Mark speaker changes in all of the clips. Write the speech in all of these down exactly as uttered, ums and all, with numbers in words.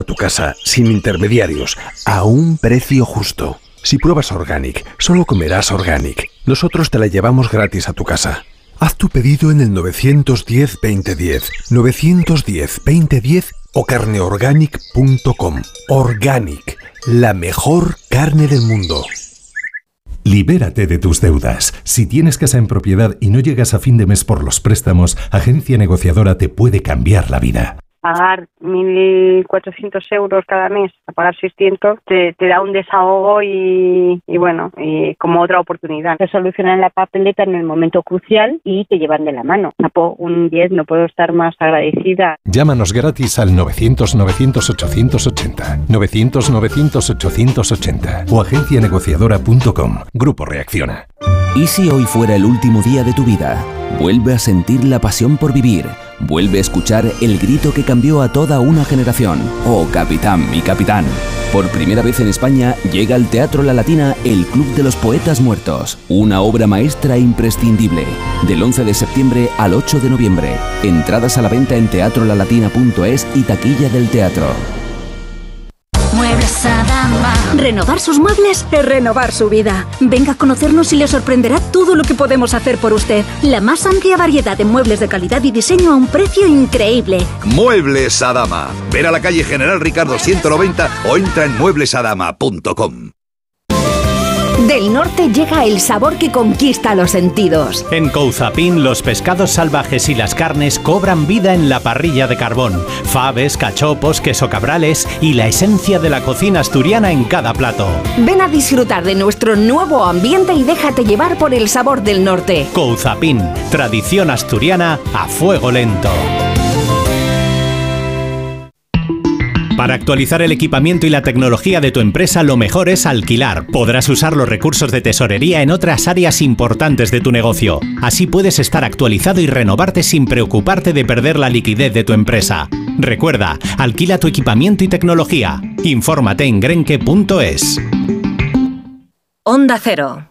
Speaker 1: a tu casa, sin intermediarios, a un precio justo. Si pruebas Organic, solo comerás Organic. Nosotros te la llevamos gratis a tu casa. Haz tu pedido en el nueve uno cero, veinte diez, nueve uno cero, veinte diez o carne organic punto com. Organic, la mejor carne del mundo.
Speaker 2: Libérate de tus deudas. Si tienes casa en propiedad y no llegas a fin de mes por los préstamos, Agencia Negociadora te puede cambiar la vida.
Speaker 3: Pagar mil cuatrocientos euros cada mes, a pagar seiscientos, te, te da un desahogo y, y bueno, y como otra oportunidad. Te solucionan la papeleta en el momento crucial y te llevan de la mano. Napo, un diez, no puedo estar más agradecida.
Speaker 2: Llámanos gratis al novecientos, novecientos, ochocientos ochenta, novecientos, novecientos, ochocientos ochenta o agencia negociadora punto com. Grupo Reacciona.
Speaker 4: ¿Y si hoy fuera el último día de tu vida? Vuelve a sentir la pasión por vivir. Vuelve a escuchar el grito que cambió a toda una generación. ¡Oh, capitán, mi capitán! Por primera vez en España llega al Teatro La Latina el Club de los Poetas Muertos. Una obra maestra imprescindible. Del once de septiembre al ocho de noviembre. Entradas a la venta en teatro la latina punto es y taquilla del teatro.
Speaker 5: Muebles Adama. Renovar sus muebles es renovar su vida. Venga a conocernos y le sorprenderá todo lo que podemos hacer por usted. La más amplia variedad de muebles de calidad y diseño a un precio increíble.
Speaker 6: Muebles Adama. Ven a la calle General Ricardo ciento noventa o entra en muebles adama punto com.
Speaker 7: Del norte llega el sabor que conquista los sentidos.
Speaker 8: En Couzapin, los pescados salvajes y las carnes cobran vida en la parrilla de carbón. Faves, cachopos, queso cabrales y la esencia de la cocina asturiana en cada plato.
Speaker 7: Ven a disfrutar de nuestro nuevo ambiente y déjate llevar por el sabor del norte.
Speaker 8: Couzapin, tradición asturiana a fuego lento. Para actualizar el equipamiento y la tecnología de tu empresa, lo mejor es alquilar. Podrás usar los recursos de tesorería en otras áreas importantes de tu negocio. Así puedes estar actualizado y renovarte sin preocuparte de perder la liquidez de tu empresa. Recuerda, alquila tu equipamiento y tecnología. Infórmate en grenke punto es.
Speaker 7: Onda Cero.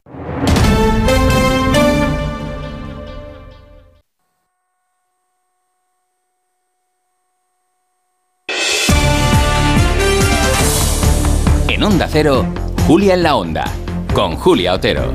Speaker 4: En Onda Cero, Julia en la Onda, con Julia Otero.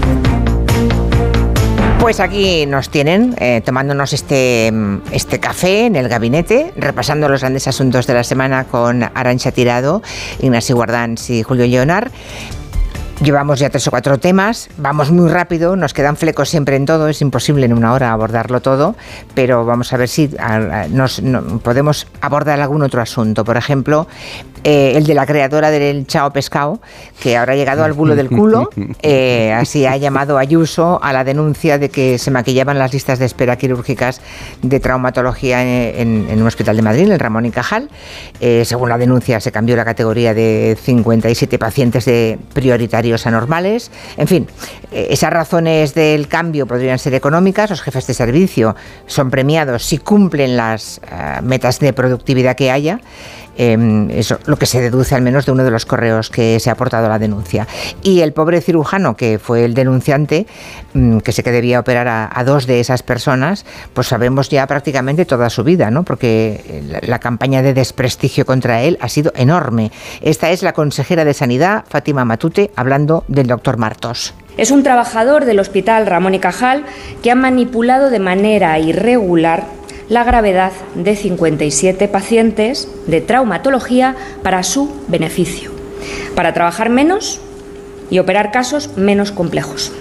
Speaker 9: Pues aquí nos tienen, eh, tomándonos este, este café en el gabinete, repasando los grandes asuntos de la semana con Arantxa Tirado, Ignasi Guardans y Julio Leonard. Llevamos ya tres o cuatro temas, vamos muy rápido, nos quedan flecos siempre en todo, es imposible en una hora abordarlo todo, pero vamos a ver si a, a, nos, no, podemos abordar algún otro asunto. Por ejemplo, eh, el de la creadora del Chao Pescado, que ahora ha llegado al bulo del culo, eh, así ha llamado Ayuso a la denuncia de que se maquillaban las listas de espera quirúrgicas de traumatología en, en, en un hospital de Madrid, en el Ramón y Cajal. Eh, según la denuncia, se cambió la categoría de cincuenta y siete pacientes de prioritarios anormales. En fin, esas razones del cambio podrían ser económicas. Los jefes de servicio son premiados si cumplen las uh, metas de productividad que haya. Eh, eso, lo que se deduce al menos de uno de los correos que se ha aportado a la denuncia. Y el pobre cirujano, que fue el denunciante, mmm, que sé que debía operar a, a dos de esas personas, pues sabemos ya prácticamente toda su vida, ¿no? Porque la, la campaña de desprestigio contra él ha sido enorme. Esta es la consejera de Sanidad, Fátima Matute, hablando del doctor Martos.
Speaker 10: Es un trabajador del Hospital Ramón y Cajal que ha manipulado de manera irregular la gravedad de cincuenta y siete pacientes de traumatología para su beneficio, para trabajar menos y operar casos menos complejos.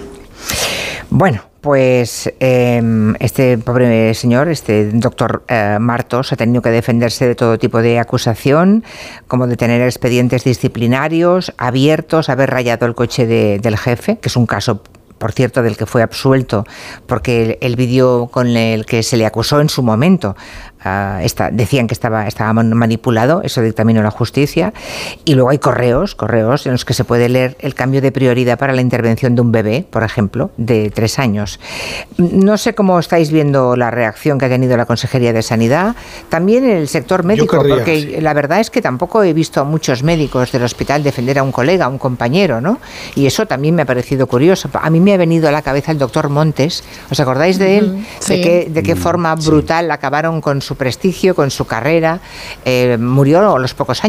Speaker 9: Bueno, pues eh, este pobre señor, este doctor eh, Martos, ha tenido que defenderse de todo tipo de acusación, como de tener expedientes disciplinarios abiertos, haber rayado el coche de, del jefe, que es un caso, por cierto, del que fue absuelto, porque el, el vídeo con el que se le acusó en su momento, uh, está, decían que estaba, estaba manipulado, eso dictaminó la justicia, y luego hay correos, correos en los que se puede leer el cambio de prioridad para la intervención de un bebé, por ejemplo, de tres años. No sé cómo estáis viendo la reacción que ha tenido la Consejería de Sanidad, también en el sector médico, querría, porque sí. La verdad es que tampoco he visto a muchos médicos del hospital defender a un colega, a un compañero, ¿no? Y eso también me ha parecido curioso. A mí me ha venido a la cabeza el doctor Montes, ¿os acordáis de él? Uh-huh. Sí. De qué, de qué forma brutal sí. acabaron con su su prestigio, con su carrera. Eh, murió a los pocos años.